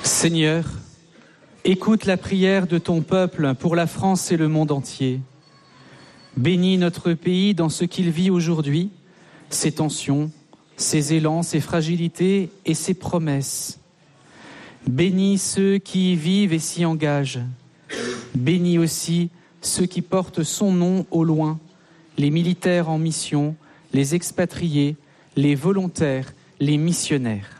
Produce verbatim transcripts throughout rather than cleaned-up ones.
Seigneur, écoute la prière de ton peuple pour la France et le monde entier. Bénis notre pays dans ce qu'il vit aujourd'hui, ses tensions, ses élans, ses fragilités et ses promesses. Bénis ceux qui y vivent et s'y engagent. Bénis aussi ceux qui portent son nom au loin, les militaires en mission, les expatriés, les volontaires, les missionnaires.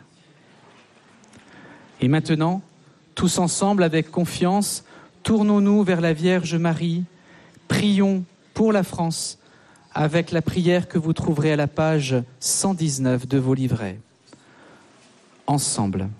Et maintenant, tous ensemble, avec confiance, tournons-nous vers la Vierge Marie. Prions pour la France, avec la prière que vous trouverez à la page cent dix-neuf de vos livrets. Ensemble.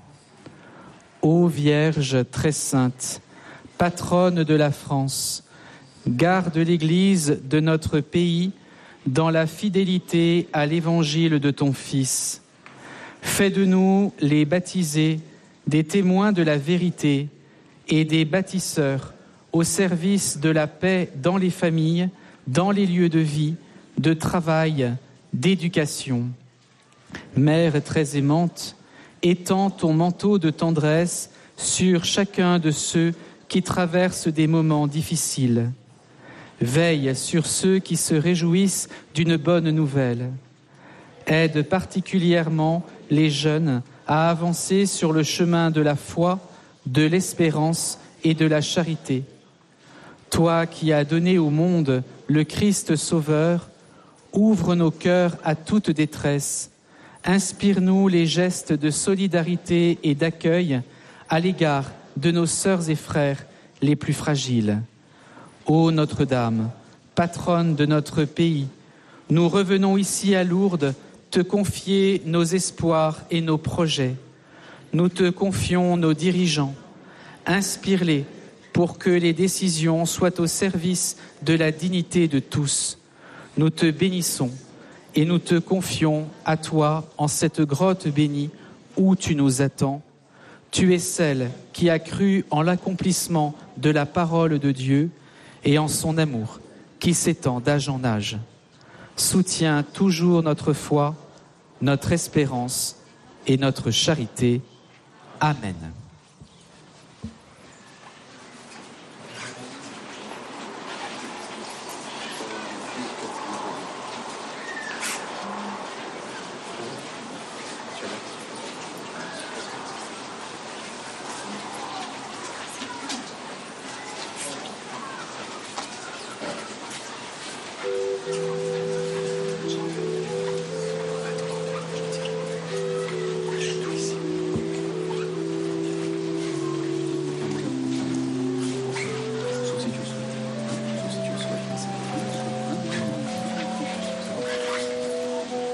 Ô Vierge très sainte, patronne de la France, garde l'Église de notre pays dans la fidélité à l'Évangile de ton Fils. Fais de nous, les baptisés, des témoins de la vérité et des bâtisseurs au service de la paix dans les familles, dans les lieux de vie, de travail, d'éducation. Mère très aimante, étends ton manteau de tendresse sur chacun de ceux qui traversent des moments difficiles. Veille sur ceux qui se réjouissent d'une bonne nouvelle. Aide particulièrement les jeunes à avancer sur le chemin de la foi, de l'espérance et de la charité. Toi qui as donné au monde le Christ Sauveur, ouvre nos cœurs à toute détresse. Inspire-nous les gestes de solidarité et d'accueil à l'égard de nos sœurs et frères les plus fragiles. Ô Notre-Dame, patronne de notre pays, nous revenons ici à Lourdes te confier nos espoirs et nos projets. Nous te confions nos dirigeants. Inspire-les pour que les décisions soient au service de la dignité de tous. Nous te bénissons et nous te confions à toi en cette grotte bénie où tu nous attends. Tu es celle qui a cru en l'accomplissement de la parole de Dieu et en son amour qui s'étend d'âge en âge. Soutiens toujours notre foi, notre espérance et notre charité. Amen.